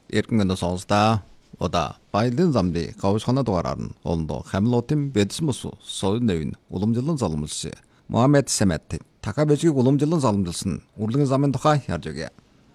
Эргэн сонсда ода баялын замды гавшхана дугаараар нь олондоо хамлуудын бэдсмус соёл нэвн уламжлалын залмалсан Мухаммед Сэмэт Такабежиг уламжлалын залмалсан урлагийн замын тухай ярьж өгье.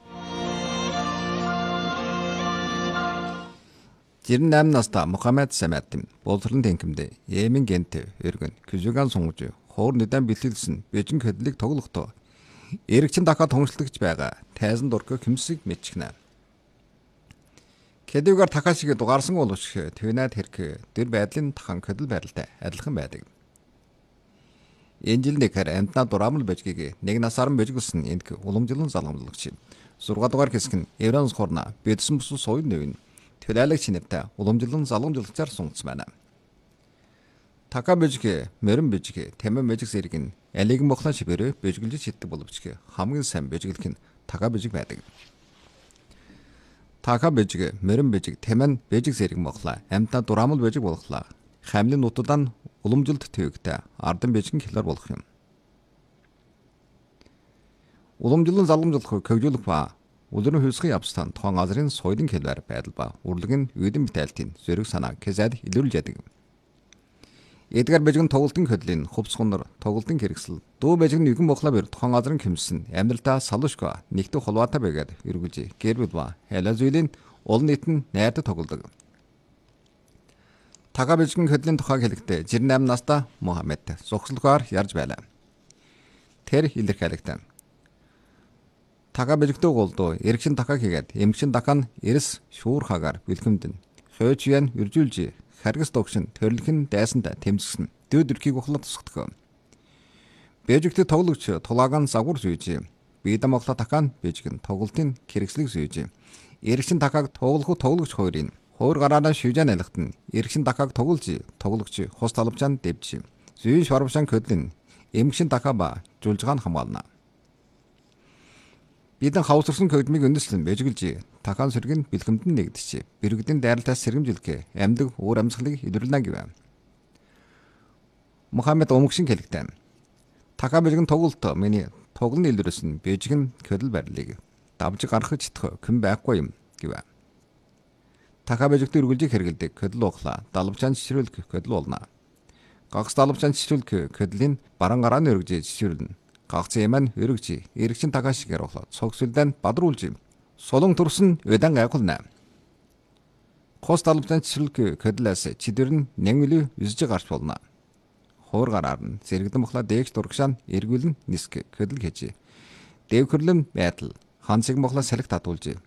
98 настай Мухаммед Сэмэт боловсролын тэнхимдээ Йемен гэнт өргөн küжүган сунгаж хоор нүдэн бэлтгэлсэн Бээжин хөдлөлийг тоглохдоо эрэгчин дахад томчлогч байгаа тайзан дург хэмсэг мэдчихнэ. Хэдийгээр Такашигийн дугаарсан боловч Твинад хэрэг дөр байдлын тахан хөдөл байралтай адилхан байдаг. Энэ жил нэхэр амтна дураамал бэжгийг нэг насаар бэжгэлсэн энд уламжлалын залгамжлагч 6 дугаар хэсэг нь Евранс хорна бэдсэн бүс соёл нэвн төлөөлөгч нэртэй уламжлалын залгамжлагчаар сунгацсан байна. Така бэжиг мөрөн бэжиг тэмэн бэжиг зэрэг нь алиг мохлон шибэрэ бэжгэлж хитдэг боловч хамгийн сайн бэжгэлэх нь така бэжиг байдаг. Така бэжиг мөрөн бэжиг тэмэн бэжиг зэрэг мохлоо амтна дураамал бэжиг болохлаа. Хамлын нутадан уламжилт төвөгтэй ардын бэжигэн хэлээр болох юм. Уламжлалын залгамжлах хөгжүүлэх ба улирын хөлсгөн явцсан тоон газрын соёлын хэлээр байдал ба урлагийн үйдэн бүтээлтийн зэрэг санаа кезээд илрүүлж яадаг. Эдгээр бэжигэн тоглолтын хөдлийн хувцсгонор тоглолтын хэрэгсэл дүү бэжигэн нэгэн мохлоо бэр тоон газрын хэмсэн амьдралдаа салушка нэгдэх холбоотой байгаад эргүүлж гэрбэл ба хайлаа зүйлийн олон нийт нь найрдаг тоглодог. Така бэжигэн хөдлийн тухай хэлэхдээ 98 настай Мухаммед зогсолгоор ярьж байлаа. Тэр илэрхийлэгтэн. Така бэжигтэй голдоо эрэгчин така хийгээд эмгчин така нь эрс шуурхагаар бэлгэмдэн. Хойч ян үржүүлж харгас догшин төрлөخن дайсандаа тэмцсэн. Дээд өрхийг ухлаад тусгадах. Бэжигтэй тоглогч тулаагаан загвар сүйж. Биедэ могло така нь бэжигэн тоглолтын хэрэгслийг сүйж. Эрэгчин такаг тоглогч хоёрын хуур гараараа шүжэн айлгатна. Эрэгчин такаг тоглогч хус талбчаан дэвж. Зүй шорвшан хөдлөн эмгчин така ба жулжгаан хамгаална. Бидэн хавсарсан кодмиг өндөслөн бэжгэлж такаан сэргэн бэлгэмдэн нэгдэж бэрэгдэн дайралтаас сэргэмжилгээ амьдаг өөр амьсгалыг илрүүлнэ гэв. Мухаммед өмгшин хэлэгтэн. Така бэжгэн тоглолт миний тоглоны илрүүлсэн бэжгэн хөдөл байрлалыг давж гаргах читх хэн байхгүй юм гэв. Така бэжигтэй үргэлжийг хэрэгэлдэг хөдөл ухлаа далавчаан жишрүүлэх хөдөл болно. Гагц далавчаан жишрүүлэх хөдлийн баран гарааны өргөж жишрүүлнэ. Гагц яман өргөж эрэгчин така шигээр ухлаа цогсволдан бадруулж солон төрсөн удан гайхулна. Хос далавчаан жишрүүлэх хөдлөөс чидэр нь нэмэлүү юсж гарч болно. Хуур гараар нь зэрэгдэн ухлаа дээгч дургшаан эргүүлэн ниск хөдөл хийж. Дэв хөрлөн байдал хансыг мохлоо салхи татуулж